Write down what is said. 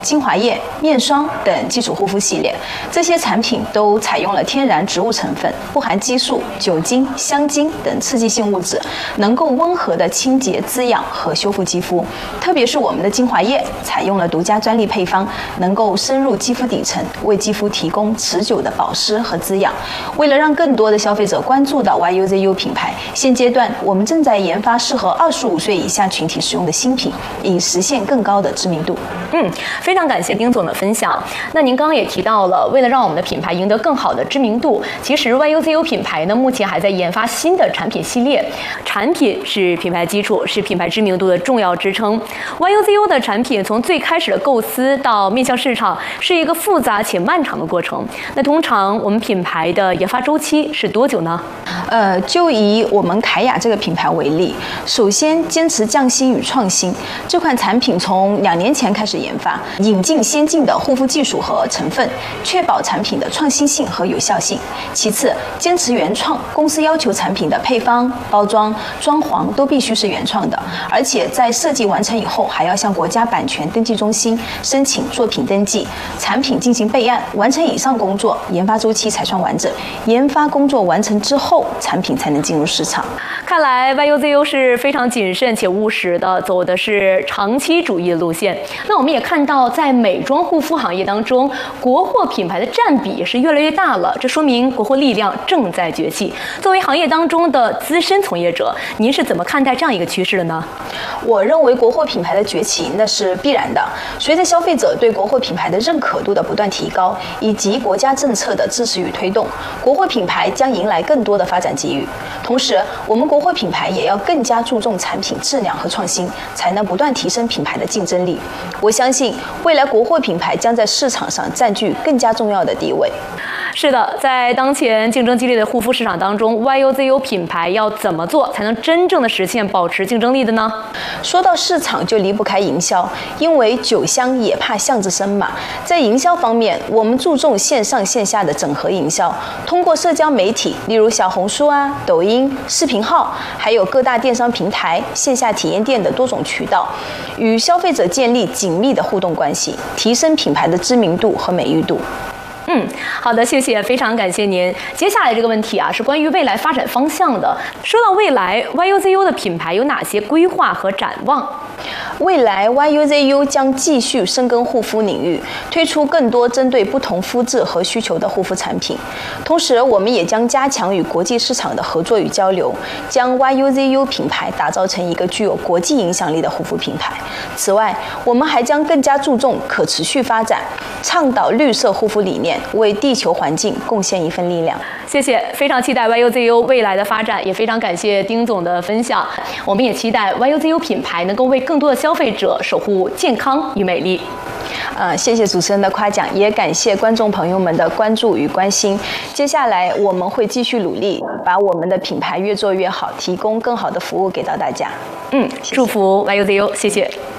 精华液、面霜等基础护肤系列，这些产品都采用了天然植物成分，不含激素、酒精、香精等刺激性物质，能够温和的清洁、滋养和修复肌肤。特别是我们的精华液，采用了独家专利配方，能够深入肌肤底层，为肌肤提供持久的保湿和滋养。为了让更多的消费者关注到 YUZU 品牌，现阶段我们正在研发适合25岁以下群体使用的新品，以实现更高的知名度。 非常感谢丁总的分享。那您刚刚也提到了，为了让我们的品牌赢得更好的知名度，其实 YUZU 品牌呢，目前还在研发新的产品系列。产品是品牌基础，是品牌知名度的重要支撑。YUZU 的产品从最开始的构思到面向市场，是一个复杂且漫长的过程。那通常我们品牌的研发周期是多久呢？ 就以我们凯雅这个品牌为例，首先坚持匠心与创新。这款产品从2年前开始研发，引进先进的护肤技术和成分，确保产品的创新性和有效性。其次，坚持原创，公司要求产品的配方、包装、装潢都必须是原创的，而且在设计完成以后，还要向国家版权登记中心申请作品登记，产品进行备案，完成以上工作，研发周期才算完整。研发工作完成之后，产品才能进入市场。 看来 YUZU 是非常谨慎且务实的，走的是长期主义的路线。那我们也看到，在美妆护肤行业当中，国货品牌的占比也是越来越大了，这说明国货力量正在崛起。作为行业当中的资深从业者，您是怎么看待这样一个趋势的呢？ 我认为国货品牌的崛起那是必然的。随着消费者对国货品牌的认可度的不断提高，以及国家政策的支持与推动，国货品牌将迎来更多的发展机遇。同时，我们国货品牌也要更加注重产品质量和创新，才能不断提升品牌的竞争力。我相信未来国货品牌将在市场上占据更加重要的地位。 是的，在当前竞争激烈的护肤市场当中 ，YUZU 品牌要怎么做才能真正的实现保持竞争力的呢？ 说到市场，就离不开营销，因为酒香也怕巷子深嘛。在营销方面，我们注重线上线下的整合营销，通过社交媒体，例如小红书啊、抖音、视频号，还有各大电商平台、线下体验店的多种渠道，与消费者建立紧密的互动关系，提升品牌的知名度和美誉度。 好的，谢谢，非常感谢您。接下来这个问题啊，是关于未来发展方向的。说到未来 ，YUZU 的品牌有哪些规划和展望？ 未来 YUZU 将继续深耕护肤领域，推出更多针对不同肤质和需求的护肤产品。同时，我们也将加强与国际市场的合作与交流，将 YUZU 品牌打造成一个具有国际影响力的护肤品牌。此外，我们还将更加注重可持续发展，倡导绿色护肤理念，为地球环境贡献一份力量。 谢谢，非常期待 YUZU 未来的发展，也非常感谢丁总的分享。我们也期待 YUZU 品牌能够为更多的消费者守护健康与美丽。 谢谢主持人的夸奖，也感谢观众朋友们的关注与关心。接下来我们会继续努力，把我们的品牌越做越好，提供更好的服务给到大家。 祝福 YUZU，谢谢。